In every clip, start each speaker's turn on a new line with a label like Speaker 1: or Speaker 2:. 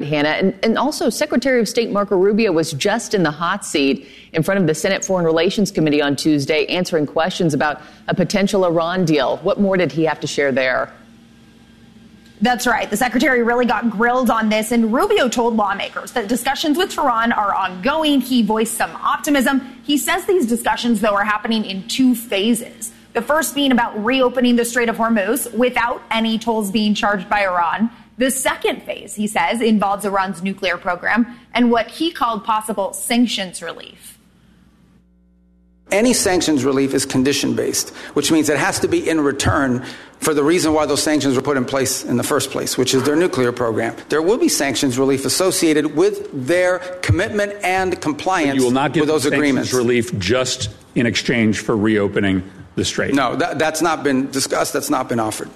Speaker 1: Hannah. And also, Secretary of State Marco Rubio was just in the hot seat in front of the Senate Foreign Relations Committee on Tuesday, answering questions about a potential Iran deal. What more did he have to share there?
Speaker 2: That's right. The secretary really got grilled on this, and Rubio told lawmakers that discussions with Tehran are ongoing. He voiced some optimism. He says these discussions, though, are happening in two phases. The first being about reopening the Strait of Hormuz without any tolls being charged by Iran. The second phase, he says, involves Iran's nuclear program and what he called possible sanctions relief.
Speaker 3: Any sanctions relief is condition-based, which means it has to be in return for the reason why those sanctions were put in place in the first place, which is their nuclear program. There will be sanctions relief associated with their commitment and compliance with those agreements. You will not give sanctions
Speaker 4: relief just in exchange for reopening the strait?
Speaker 3: No, that's not been discussed. That's not been offered.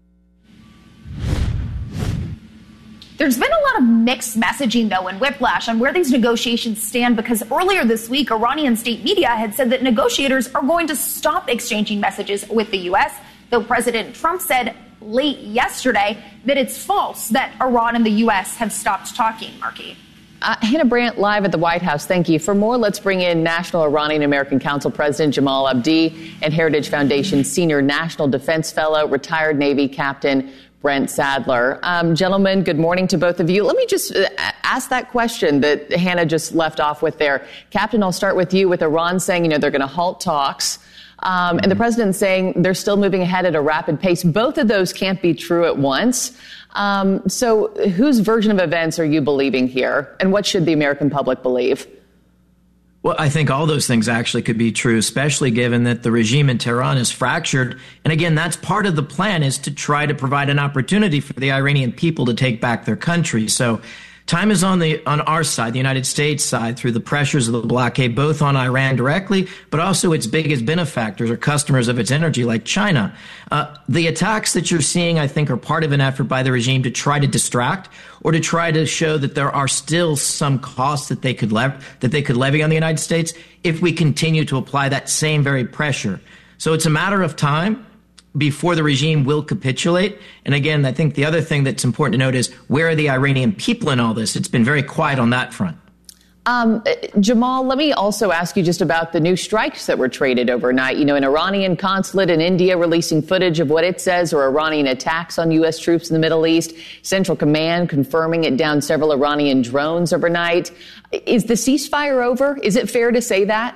Speaker 2: There's been a lot of mixed messaging, though, and whiplash on where these negotiations stand, because earlier this week, Iranian state media had said that negotiators are going to stop exchanging messages with the U.S., though President Trump said late yesterday that it's false that Iran and the U.S. have stopped talking, Marky.
Speaker 1: Hannah Brandt, live at the White House. Thank you. For more, let's bring in National Iranian American Council President Jamal Abdi and Heritage Foundation Senior National Defense Fellow, retired Navy Captain Brent Sadler. Gentlemen, good morning to both of you. Let me just ask that question that Hannah just left off with there. Captain, I'll start with you, with Iran saying, they're going to halt talks. And the president saying they're still moving ahead at a rapid pace. Both of those can't be true at once. So whose version of events are you believing here? And what should the American public believe?
Speaker 5: Well, I think all those things actually could be true, especially given that the regime in Tehran is fractured. And again, that's part of the plan, is to try to provide an opportunity for the Iranian people to take back their country. So time is on our side, the United States side, through the pressures of the blockade, both on Iran directly, but also its biggest benefactors or customers of its energy, like China. The attacks that you're seeing, I think, are part of an effort by the regime to try to distract, or to try to show that there are still some costs that they could levy on the United States if we continue to apply that same very pressure. So it's a matter of time before the regime will capitulate. And again, I think the other thing that's important to note is, where are the Iranian people in all this? It's been very quiet on that front.
Speaker 1: Jamal, let me also ask you just about the new strikes that were traded overnight. An Iranian consulate in India releasing footage of what it says are Iranian attacks on U.S. troops in the Middle East. Central Command confirming it downed several Iranian drones overnight. Is the ceasefire over? Is it fair to say that?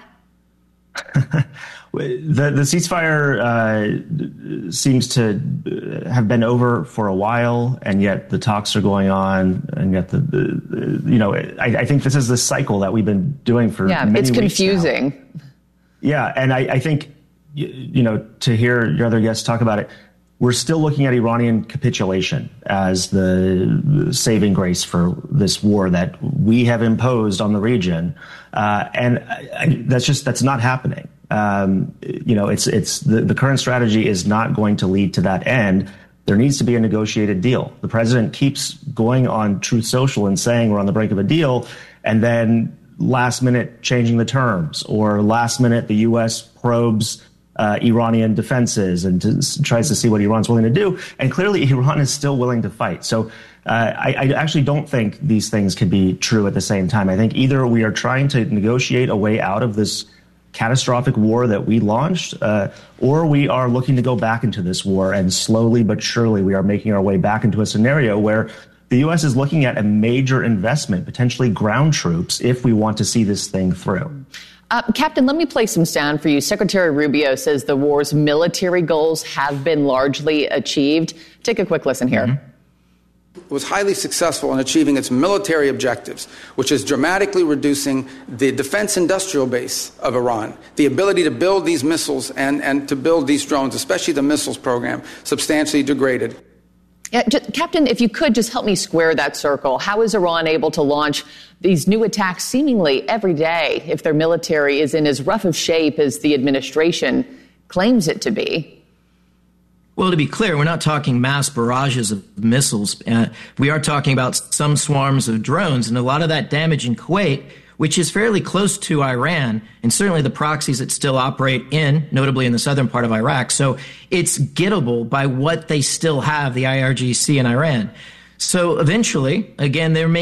Speaker 6: The ceasefire seems to have been over for a while, and yet the talks are going on, and yet I think this is the cycle that we've been doing for many weeks.
Speaker 1: It's confusing.
Speaker 6: Now. Yeah, and I think to hear your other guests talk about it, we're still looking at Iranian capitulation as the saving grace for this war that we have imposed on the region, and that's not happening. It's the current strategy is not going to lead to that end. There needs to be a negotiated deal. The president keeps going on Truth Social and saying we're on the brink of a deal, and then last minute changing the terms, or last minute the U.S. probes Iranian defenses and tries to see what Iran's willing to do. And clearly Iran is still willing to fight. So I actually don't think these things can be true at the same time. I think either we are trying to negotiate a way out of this catastrophic war that we launched, or we are looking to go back into this war, and slowly but surely we are making our way back into a scenario where the U.S. is looking at a major investment, potentially ground troops, if we want to see this thing through.
Speaker 1: Captain, let me play some sound for you. Secretary Rubio says the war's military goals have been largely achieved. Take a quick listen here.
Speaker 3: Mm-hmm. Was highly successful in achieving its military objectives, which is dramatically reducing the defense industrial base of Iran. The ability to build these missiles and to build these drones, especially the missiles program, substantially degraded.
Speaker 1: Yeah, Captain, if you could just help me square that circle. How is Iran able to launch these new attacks seemingly every day if their military is in as rough of shape as the administration claims it to be?
Speaker 5: Well, to be clear, we're not talking mass barrages of missiles. We are talking about some swarms of drones, and a lot of that damage in Kuwait, which is fairly close to Iran, and certainly the proxies that still operate notably in the southern part of Iraq. So it's gettable by what they still have, the IRGC in Iran. So eventually, again, there may